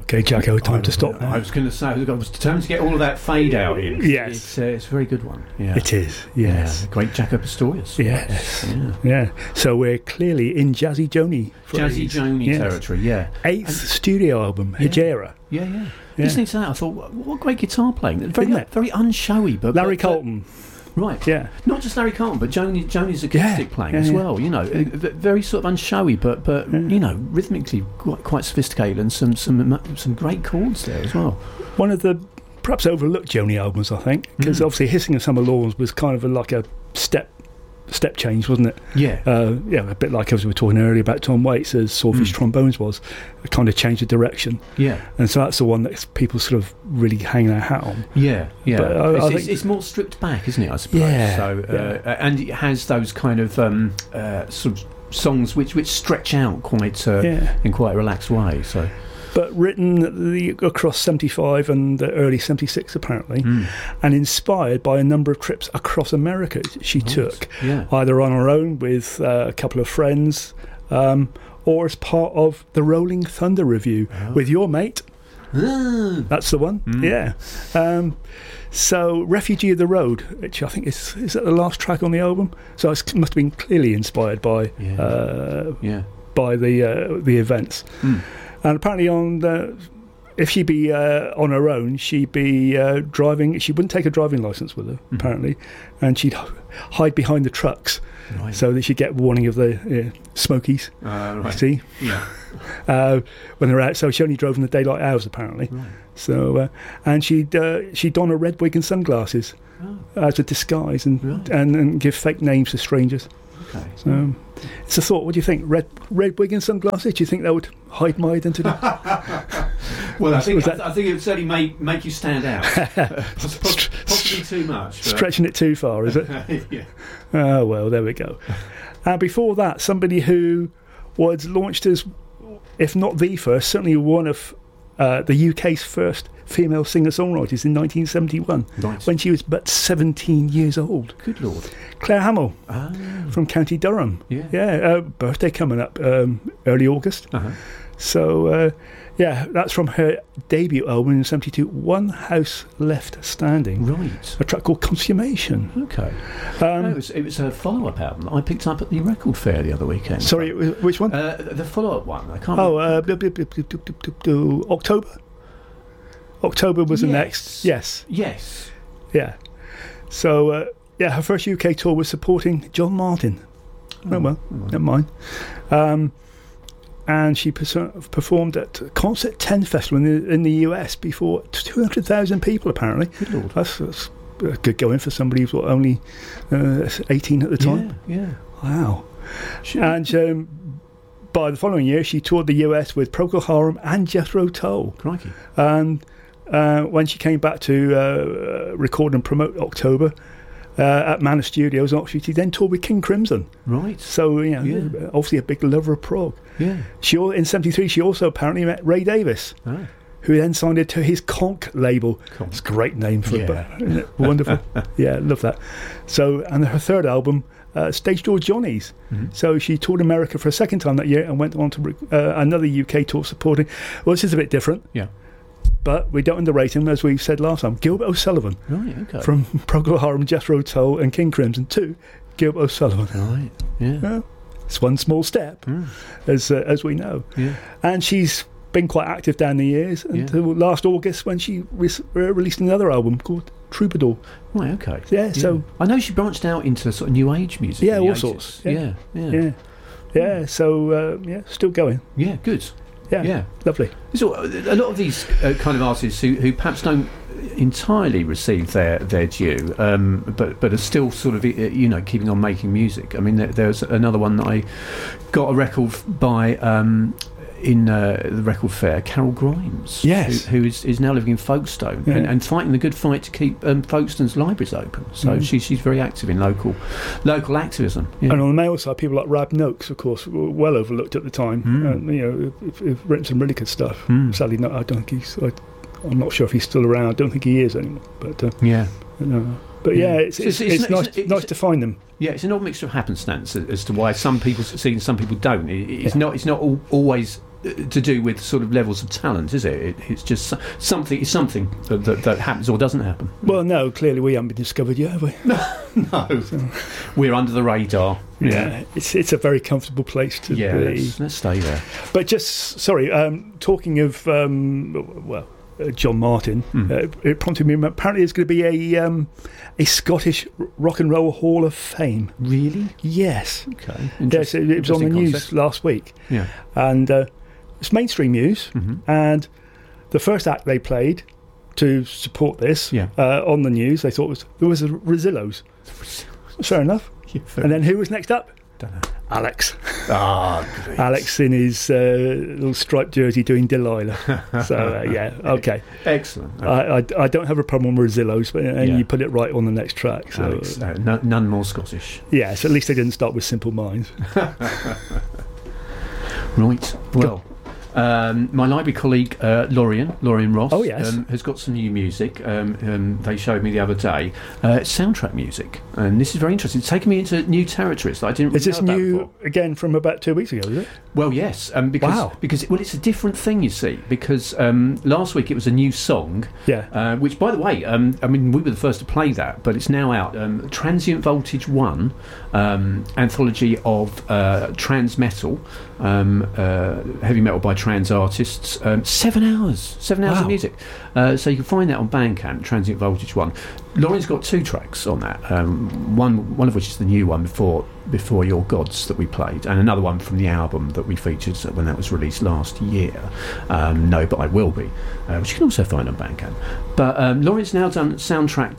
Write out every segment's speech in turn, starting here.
Okay, Jacko, time to stop now. I was going to say, I was determined to get all of that fade out in. Yes. It's a very good one. Yeah. It is, yes. Yeah, great Jaco Pastorius. Yes. Yeah. So we're clearly in Jazzy Joni. Jazzy Joni territory, yeah. Eighth studio album, Hejira. Yeah. Listening to that, I thought, what great guitar playing. Very unshowy. But Larry Colton. Right. Yeah. Not just Larry Carlton, but Joni's acoustic playing as well. You know, very sort of unshowy, but you know, rhythmically quite sophisticated, and some great chords there as well. One of the perhaps overlooked Joni albums, I think, because obviously Hissing of Summer Lawns was kind of like a step change, wasn't it? Yeah. A bit like as we were talking earlier about Tom Waits, as Swordfish Trombones was. It kind of changed the direction. Yeah. And so that's the one that people sort of really hang their hat on. Yeah. But I think it's more stripped back, isn't it, I suppose? Yeah. So, and it has those kind of sort of songs which stretch out quite in quite a relaxed way. So. But written across 75 and early 76 apparently, and inspired by a number of trips across America she took, either on her own with a couple of friends, or as part of the Rolling Thunder Review with your mate. That's the one, yeah. So Refugee of the Road, which I think is that the last track on the album? So it must have been clearly inspired by the events. And apparently if she'd be on her own, she'd be driving. She wouldn't take a driving licence with her, apparently, and she'd hide behind the trucks so that she'd get warning of the smokies. See? Yeah. When they're out. So she only drove in the daylight hours, apparently. Right. So, and she'd don a red wig and sunglasses as a disguise and give fake names to strangers. Okay. So it's a thought. What do you think? Red wig and sunglasses? Do you think that would hide my identity? Well, I think it would certainly make you stand out. Possibly too much. Stretching it too far, is it? Yeah. Oh, well, there we go. And before that, somebody who was launched as, if not the first, certainly one of the UK's first female singer-songwriters in 1971, when she was but 17 years old. Good Lord. Claire Hamill from County Durham. Yeah. Birthday coming up early August. So, that's from her debut album in 72, One House Left Standing. Right. A track called Consummation. Okay. It was a follow-up album that I picked up at the record fair the other weekend. Sorry, which one? The follow-up one. I can't October? October was the next. Yes. Yeah. So, her first UK tour was supporting John Martin. Well, never mind. And she performed at Concert 10 Festival in the US before 200,000 people, apparently. Good Lord. That's good going for somebody who was only 18 at the time. Yeah. Wow. And by the following year, she toured the US with Procol Harum and Jethro Tull. Crikey. And when she came back to record and promote October at Manor Studios in Oxford, she then toured with King Crimson. Right. So, obviously a big lover of prog. Yeah. In 73, she also apparently met Ray Davis, who then signed it to his Conch label. It's a great name for it, isn't it? Wonderful. Yeah, love that. So, and her third album, Stage Door Johnny's. So she toured America for a second time that year and went on to another UK tour supporting. Well, this is a bit different. Yeah. But we don't underrate him, as we said last time. Gilbert O'Sullivan. Right, okay. From Procol Harum, Jethro Tull and King Crimson to Gilbert O'Sullivan. Right, yeah. It's one small step, as we know. Yeah. And she's been quite active down the years until last August when she released another album called Troubadour. Right, okay. Yeah, so... I know she branched out into sort of new age music. Yeah, all sorts. Yeah, so, still going. Yeah, good. Yeah, lovely. So a lot of these kind of artists who perhaps don't entirely receive their due, but are still sort of keeping on making music. I mean, there's another one that I got a record by in the record fair, Carol Grimes. Yes, who is now living in Folkestone and fighting the good fight to keep Folkestone's libraries open. So she's very active in local activism. Yeah. And on the male side, people like Rab Noakes, of course, were well overlooked at the time. Who've written some really good stuff. Sadly, no, I don't think I'm not sure if he's still around. I don't think he is anymore. But it's nice to find them. Yeah, it's an odd mixture of happenstance as to why some people succeed and some people don't. It's not always to do with sort of levels of talent, is it? It's just something. It's something that happens or doesn't happen. Well, no, clearly we haven't been discovered yet, have we? No, so. We're under the radar. Yeah, it's a very comfortable place to be. Let's stay there. But just talking of John Martin, it prompted me. Apparently, there's going to be a Scottish Rock and Roll Hall of Fame. Really? Yes. Okay. Yes, it was on the news last week. Yeah. And it's mainstream news. And the first act they played to support this on the news, they thought there was a Rezillos. Fair enough. Yeah, and then who was next up? Don't know. Alex. Great. Alex in his little striped jersey doing Delilah. So, okay. Excellent. I don't have a problem with Rezillos, but you put it right on the next track. So. Alex, none more Scottish. Yes, at least they didn't start with Simple Minds. Right. Well, my library colleague Lorien Ross, has got some new music. They showed me the other day soundtrack music, and this is very interesting. It's taken me into new territories that I didn't. Is really this know new about before. Again from about 2 weeks ago? Is it? Well, yes. Because it's a different thing, you see. Because last week it was a new song. Yeah. Which, by the way, I mean, we were the first to play that, but it's now out. Transient Voltage 1, anthology of trans metal, heavy metal by trans artists. 7 hours of music. So you can find that on Bandcamp, Transient Voltage 1. Lorien's got 2 tracks on that. One of which is the new one, Before Your Gods, that we played, and another one from the album that we featured when that was released last year, No But I Will Be, which you can also find on Bandcamp. But Lorien's now done soundtrack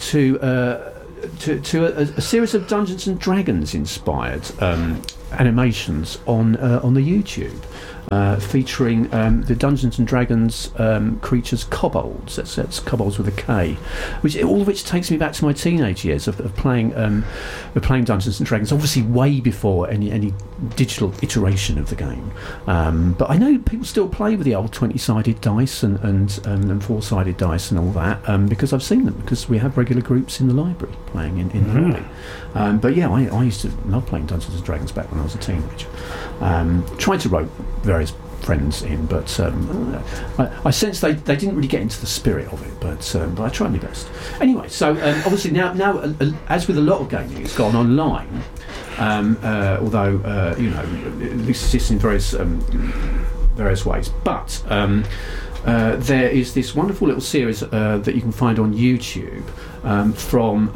to a series of Dungeons and Dragons inspired animations on the YouTube, featuring the Dungeons and Dragons creatures kobolds. That's kobolds with a K, all of which takes me back to my teenage years of playing Dungeons and Dragons. Obviously, way before any digital iteration of the game. But I know people still play with the old 20-sided dice and 4-sided dice and all that, because I've seen them, because we have regular groups in the library playing in the hobby. But yeah, I used to love playing Dungeons and Dragons back when I was a teenager. Tried to rope various friends in, but I sensed they didn't really get into the spirit of it, but I tried my best. Anyway, so obviously now as with a lot of gaming, it's gone online, although this exists in various ways, but there is this wonderful little series that you can find on YouTube from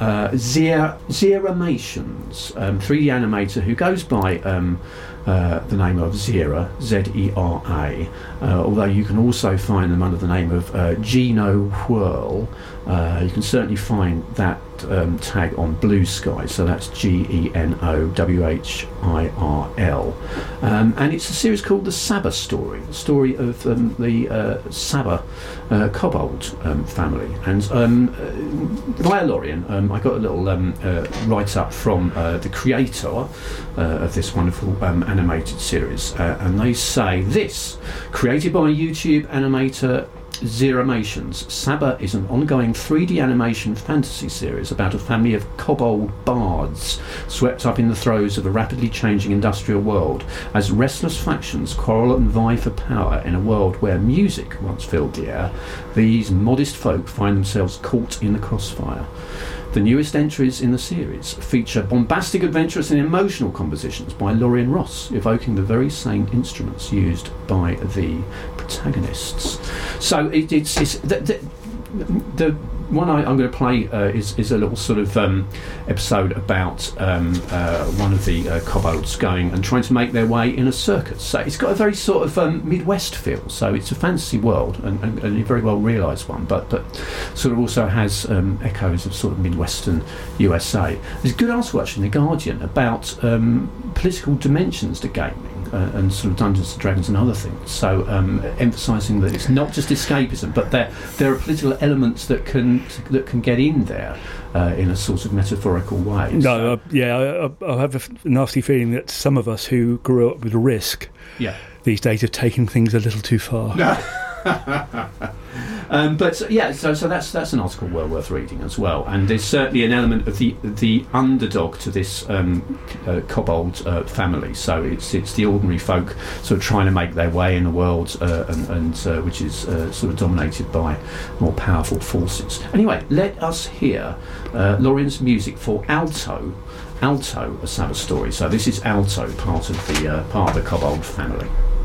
Zeramations, 3D animator who goes by the name of Zera, Z-E-R-A, although you can also find them under the name of Geno Whirl. You can certainly find that tag on Blue Sky, so that's GENOWHIRL, and it's a series called the Saba Story, the story of the Saba kobold family. And via Lorien, I got a little write-up from the creator of this wonderful animated series, and they say this: created by YouTube animator Zeramations, Saba is an ongoing 3D animation fantasy series about a family of kobold bards swept up in the throes of a rapidly changing industrial world as restless factions quarrel and vie for power in a world where music once filled the air. These modest folk find themselves caught in the crossfire. The newest entries in the series feature bombastic, adventurous and emotional compositions by Lorien Ross, evoking the very same instruments used by the protagonists. So it's the one I'm going to play is a little sort of episode about one of the kobolds going and trying to make their way in a circus. So it's got a very sort of Midwest feel. So it's a fantasy world and a very well realised one, but sort of also has echoes of sort of Midwestern USA. There's a good article actually in The Guardian about political dimensions to gaming. And sort of Dungeons and Dragons and other things. So emphasising that it's not just escapism, but there are political elements that can get in there in a sort of metaphorical way. No, I have a nasty feeling that some of us who grew up with Risk these days are taking things a little too far. But yeah, so that's an article well worth reading as well, and there's certainly an element of the underdog to this kobold family. So it's the ordinary folk sort of trying to make their way in a world, and which is sort of dominated by more powerful forces. Anyway, let us hear Lorien's music for Alto, A Sabbath Story. So this is Alto, part of the kobold family.